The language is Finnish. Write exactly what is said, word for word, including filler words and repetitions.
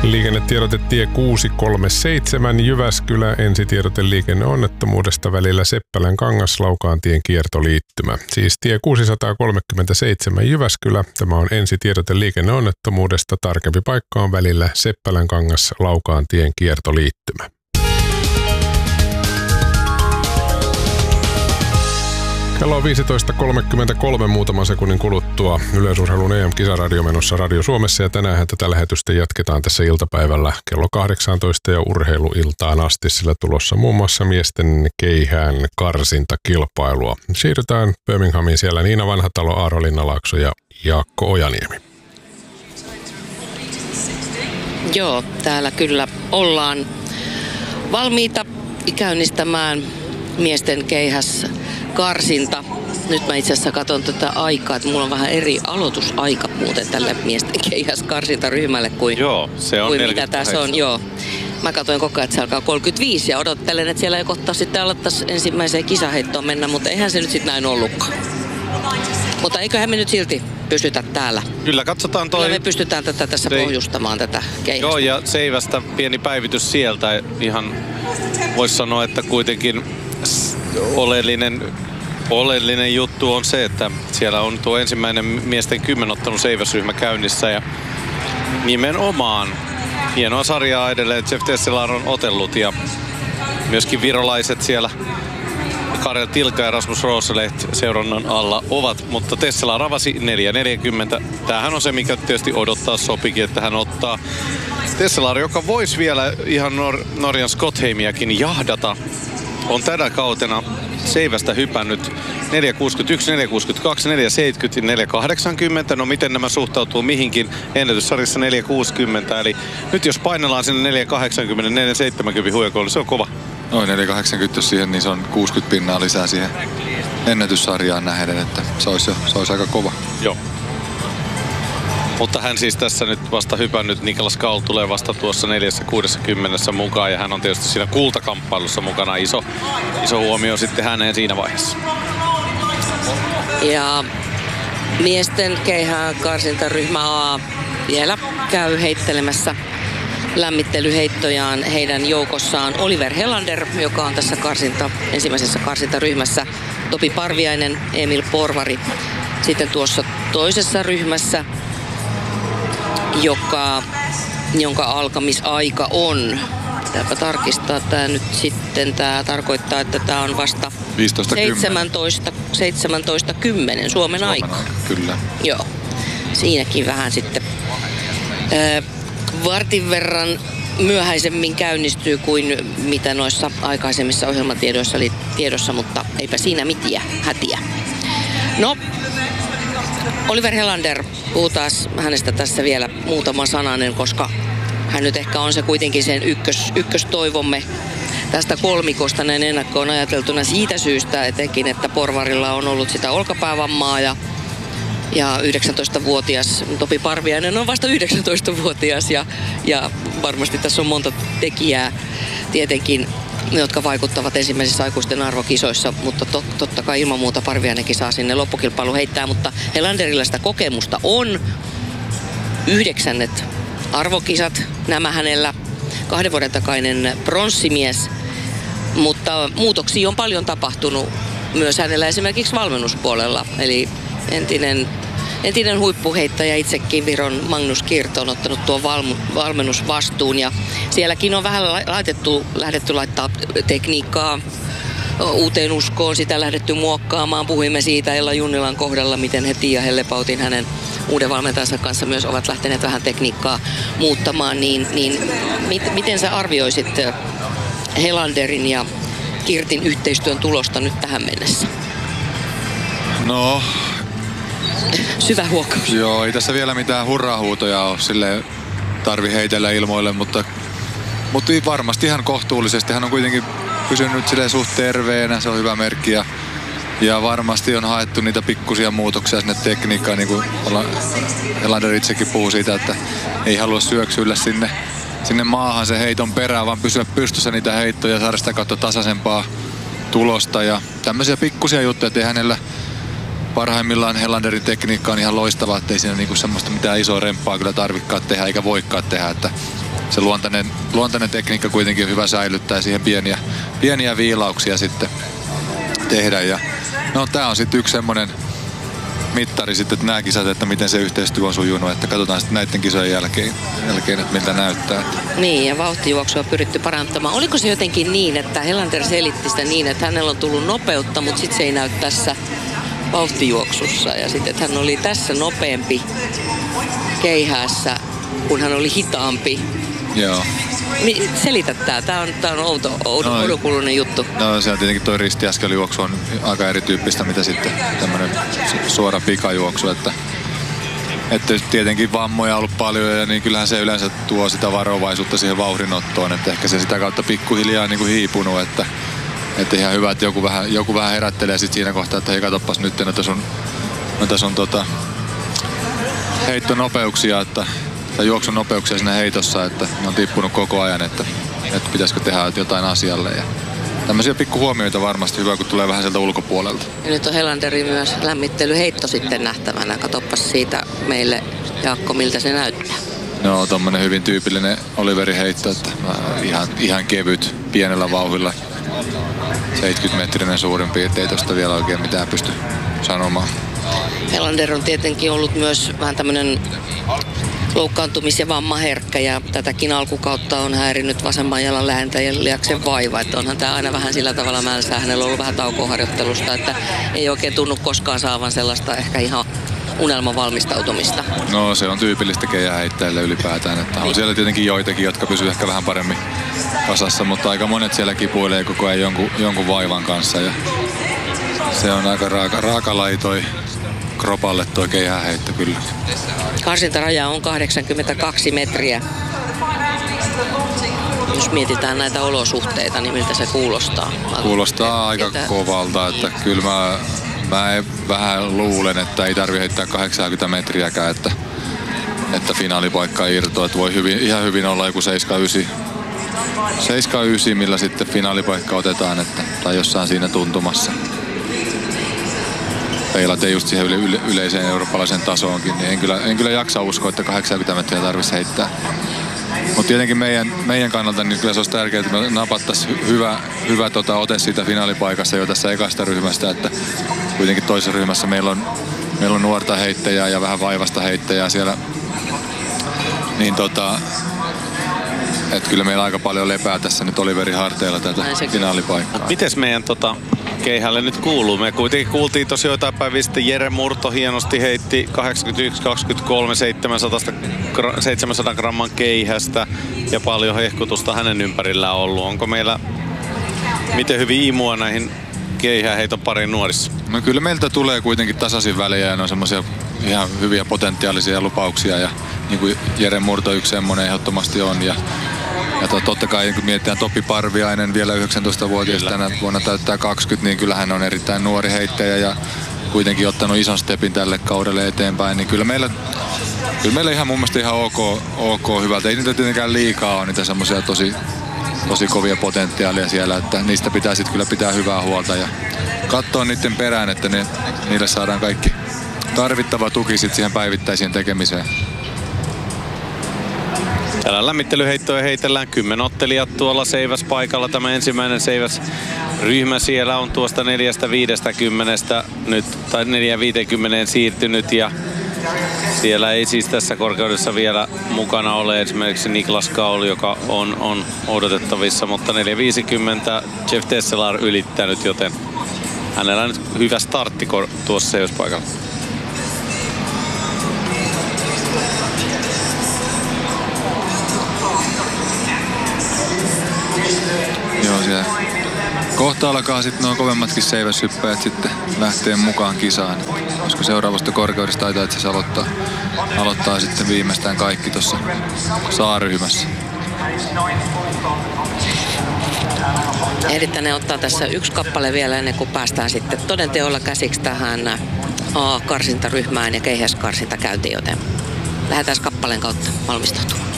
Liikennetiedote tie kuusi kolme seitsemän Jyväskylä, ensitiedote liikenneonnettomuudesta välillä Seppälän kangas Laukaantien kiertoliittymä. Siis tie kuusisataakolmekymmentäseitsemän Jyväskylä, tämä on ensitiedote liikenneonnettomuudesta, tarkempi paikka on välillä Seppälän kangas Laukaantien kiertoliittymä. Kello on viisitoista kolmekymmentäkolme muutaman sekunnin kuluttua. Yleisurheilun E M-kisaradio menossa Radio Suomessa ja tänään tätä lähetystä jatketaan tässä iltapäivällä kello kahdeksantoista ja urheiluiltaan asti, sillä tulossa muun muassa miesten keihään karsintakilpailua. Siirrytään Birminghamiin, siellä Niina Vanhatalo, Aaro Linnalaakso ja Jaakko Ojaniemi. Joo, täällä kyllä ollaan valmiita käynnistämään miesten keihäs karsinta. Nyt mä itse asiassa katson tätä aikaa, että mulla on vähän eri aloitusaika muuten tälle miesten keihäs karsintaryhmälle kuin, Joo, se on kuin mitä tässä on. Joo. Mä katsoin koko ajan, että se alkaa kolmekymmentäviisi ja odottelen, että siellä ei kohta sitten alettaisiin ensimmäiseen kisaheittoon mennä, mutta eihän se nyt sitten näin ollutkaan. Mutta eiköhän me nyt silti pysytä täällä. Kyllä, katsotaan toi. Kyllä me pystytään tätä tässä Se... pohjustamaan tätä keihästä. Joo, ja Seivästä pieni päivitys sieltä. Ihan voisi sanoa, että kuitenkin oleellinen, oleellinen juttu on se, että siellä on tuo ensimmäinen miesten kymmenottelun Seiväsryhmä käynnissä. Ja nimenomaan hienoa sarjaa edelleen Jeff Tesselar on otellut ja myöskin virolaiset siellä Karel Tilka ja Rasmus Roseleht seurannan alla ovat, mutta Tesselar avasi neljä neljäkymmentä. Tämähän on se, mikä tietysti odottaa sopikin, että hän ottaa Tesselar, joka voisi vielä ihan Nor- Norjan Skottheimiakin jahdata. On tänä kautena Seivästä hypännyt neljä kuusikymmentäyksi, neljä kuusikymmentäkaksi, neljä seitsemänkymmentä, neljä kahdeksankymmentä. No miten nämä suhtautuu mihinkin? Ennätyssarjassa neljä kuusikymmentä. Eli nyt jos painellaan sinne neljä kahdeksankymmentä, neljä seitsemänkymmentä huijakoille, se on kova. Noin neljä kahdeksankymmentä siihen, niin se on kuusikymmentä pinnaa lisää siihen ennätyssarjaan nähden, että se olisi, jo, se olisi aika kova. Joo. Mutta hän siis tässä nyt vasta hypännyt, Niklas Kaul tulee vasta tuossa neljä kuusikymmentä mukaan ja hän on tietysti siinä kultakamppailussa mukana. Iso, iso huomio sitten häneen siinä vaiheessa. Ja miesten keihään karsintaryhmä A vielä käy heittelemässä lämmittelyheittojaan. Heidän joukossaan Oliver Helander, joka on tässä karsinta, ensimmäisessä karsintaryhmässä, Topi Parviainen, Emil Porvari. Sitten tuossa toisessa ryhmässä, joka, jonka alkamisaika on, pitääpä tarkistaa tämä nyt sitten, tämä tarkoittaa, että tämä on vasta seitsemäntoista kymmenen Suomen, Suomen aika. aika. Kyllä. Joo, siinäkin vähän sitten Ö, vartin verran myöhäisemmin käynnistyy kuin mitä noissa aikaisemmissa ohjelmatiedoissa oli tiedossa, mutta eipä siinä mitään hätiä. No, Oliver Helander, puhutaan hänestä tässä vielä muutama sananen, koska hän nyt ehkä on se kuitenkin sen ykkös, ykköstoivomme tästä kolmikosta näin ennakkoon ajateltuna siitä syystä etenkin, että Porvarilla on ollut sitä olkapäävammaa ja Ja yhdeksäntoistavuotias Topi Parviainen on vasta yhdeksäntoistavuotias ja, ja varmasti tässä on monta tekijää tietenkin, jotka vaikuttavat ensimmäisissä aikuisten arvokisoissa, mutta to, totta kai ilman muuta Parviainenkin saa sinne loppukilpailu heittää, mutta Helanderilla sitä kokemusta on. Yhdeksännet arvokisat, nämä hänellä kahden vuoden takainen pronssimies, mutta muutoksia on paljon tapahtunut myös hänellä esimerkiksi valmennuspuolella, eli Entinen, entinen huippuheittäjä itsekin, Viron Magnus Kirt, on ottanut tuon valmu, valmennusvastuun ja sielläkin on vähän laitettu, lähdetty laittaa tekniikkaa uuteen uskoon, sitä lähdetty muokkaamaan. Puhuimme siitä Ella Junnilan kohdalla, miten he Tiia Hellepautin hänen uuden valmentajansa kanssa myös ovat lähteneet vähän tekniikkaa muuttamaan, niin, niin mit, miten sä arvioisit Helanderin ja Kirtin yhteistyön tulosta nyt tähän mennessä? No... Syvä huokaus. Joo, ei tässä vielä mitään hurrahuutoja ole, silleen tarvi heitellä ilmoille, mutta, mutta varmasti ihan kohtuullisesti. Hän on kuitenkin pysynyt silleen suht terveenä, se on hyvä merkki ja, ja varmasti on haettu niitä pikkusia muutoksia sinne tekniikkaan, niin kuin Helander itsekin puhuu siitä, että ei halua syöksyillä sinne, sinne maahan se heiton perään, vaan pysyä pystyssä niitä heittoja ja saada sitä kautta tasaisempaa tulosta ja tämmöisiä pikkusia juttuja, ettei hänellä parhaimmillaan Helanderin tekniikka on ihan loistava, ettei siinä niinku semmoista mitään isoa remppaa kyllä tarvikaan tehdä eikä voikaan tehdä. Että se luontainen, luontainen tekniikka kuitenkin on hyvä säilyttää ja siihen pieniä, pieniä viilauksia sitten tehdä. Ja no tää on sitten yksi semmoinen mittari sitten, että nämä kisat, että miten se yhteistyö on sujunut, että katsotaan sitten näiden kisojen jälkeen, jälkeen että miltä näyttää. Niin, ja vauhtijuoksua on pyritty parantamaan. Oliko se jotenkin niin, että Helander selitti sitä niin, että hänellä on tullut nopeutta, mutta sitten se ei näy tässä vauhtijuoksussa. Ja sitten, että hän oli tässä nopeampi keihäässä, kun hän oli hitaampi. Joo. Selitä tää. Tää on, tää on outo, outo, no, oudokuluinen juttu. No se on tietenkin toi ristiäskelyjuoksu on aika erityyppistä, mitä sitten tämmönen suora pikajuoksu, että että tietenkin vammoja on ollut paljon ja niin kyllähän se yleensä tuo sitä varovaisuutta siihen vauhdinottoon, että ehkä se sitä kautta pikkuhiljaa niin kuin hiipunut, että että ihan hyvä, että joku vähän, joku vähän herättelee sit siinä kohtaa, että hei katsopas nyt noita sun, noita sun tota, heittonopeuksia, että tai juoksun nopeuksia siinä heitossa, että ne on tippunut koko ajan, että, että pitäisikö tehdä jotain asialle. Ja tämmöisiä pikkuhuomioita varmasti hyvä, kun tulee vähän sieltä ulkopuolelta. Ja nyt on Helanderin myös lämmittelyheitto sitten nähtävänä. Katoppas siitä meille, Jaakko, miltä se näyttää. No, tommonen hyvin tyypillinen Oliverin heitto, että ihan, ihan kevyt, pienellä vauhdilla. seitsemänkymmentä metrinen suurin piirtein, tosta vielä oikein mitään pysty sanomaan. Helander on tietenkin ollut myös vähän tämmönen loukkaantumis- ja vammaherkkä ja tätäkin alkukautta on häirinyt vasemman jalan lähentäjän liaksen vaiva. Että onhan tämä aina vähän sillä tavalla mälsää. Hänellä on ollut vähän taukoharjoittelusta, että ei oikein tunnu koskaan saavan sellaista ehkä ihan unelman valmistautumista. No se on tyypillistä keihääheittäjille ylipäätään. Että on siellä tietenkin joitakin, jotka pysyy ehkä vähän paremmin kasassa, mutta aika monet siellä kipuilee koko ajan jonkun, jonkun vaivan kanssa. Ja se on aika raaka, raaka laji toi kropalle toi keihääheitto kyllä. Karsintaraja on kahdeksankymmentäkaksi metriä. Jos mietitään näitä olosuhteita, niin miltä se kuulostaa? Kuulostaa aika Ketä... kovalta, että kyllä mä, mä en vähän luulen, että ei tarvitse heittää kahdeksankymmentä metriäkään, että, että finaalipaikka irtoaa. Että voi hyvin, ihan hyvin olla joku seitsemänkymmentäyhdeksän, millä sitten finaalipaikka otetaan, että, tai jossain siinä tuntumassa. Peilaten just siihen yle, yle, yleiseen eurooppalaisen tasoonkin, niin en kyllä, en kyllä jaksa uskoa, että kahdeksankymmentä metriä tarvitsisi heittää. Mutta tietenkin meidän, meidän kannalta niin kyllä se olisi tärkeää, että me napattaisiin hyvä, hyvä tota, ote siitä finaalipaikassa jo tässä ekasta ryhmästä, että kuitenkin toisessa ryhmässä meillä on, meillä on nuorta heittäjää ja vähän vaivasta heittäjää siellä, niin tota, että kyllä meillä aika paljon lepää tässä nyt Oliverin harteilla tätä finaalipaikkaa. Mites meidän tota keihälle nyt kuuluu? Me kuitenkin kuultiin tosi jotain päiviä sitten Jere Murto hienosti heitti kahdeksankymmentäyksi kaksikymmentäkolme seitsemänsadan gramman keihästä ja paljon hehkutusta hänen ympärillään ollut. Onko meillä miten hyvin imua näihin keihäheiton parin nuorissa? No kyllä meiltä tulee kuitenkin tasaisin välejä ja ne on semmoisia ihan hyviä potentiaalisia lupauksia ja niin kuin Jere Murto yksi semmoinen ehdottomasti on ja Ja totta kai kun mietitään Topi Parviainen vielä yhdeksäntoistavuotias tänä vuonna täyttää kaksikymmentä, niin kyllä hän on erittäin nuori heittäjä ja kuitenkin ottanut ison stepin tälle kaudelle eteenpäin. Niin kyllä meillä, kyllä meillä ihan mun mielestä ihan ok, ok hyvältä. Ei niitä tietenkään liikaa ole niitä semmoisia tosi, tosi kovia potentiaalia siellä, että niistä pitää sitten kyllä pitää hyvää huolta ja katsoa niiden perään, että ne, niille saadaan kaikki tarvittava tuki sitten siihen päivittäiseen tekemiseen. Täällä lämmittelyheittoja heitellään kymmenen ottelijat tuolla Seiväs-paikalla. Tämä ensimmäinen Seiväs-ryhmä siellä on tuosta neljästä viidestäkymmenestä nyt, tai neljä viisikymmentä siirtynyt ja siellä ei siis tässä korkeudessa vielä mukana ole esimerkiksi Niklas Kaul, joka on, on odotettavissa, mutta neljä viisikymmentä Jeff Tesselar ylittänyt, joten hänellä on nyt hyvä startti tuossa Seiväs-paikalla. Joo, siellä kohta alkaa sitten nuo kovemmatkin seiväshyppäjät sitten lähtee mukaan kisaan. Koska seuraavasta korkeudesta taitaa itse asiassa aloittaa, aloittaa sitten viimeistään kaikki tuossa saaryhmässä. Ehditäneen ottaa tässä yksi kappale vielä ennen kuin päästään sitten todenteolla käsiksi tähän A-karsintaryhmään ja keihäskarsinta käyntiin, joten lähdetään kappaleen kautta valmistautumaan.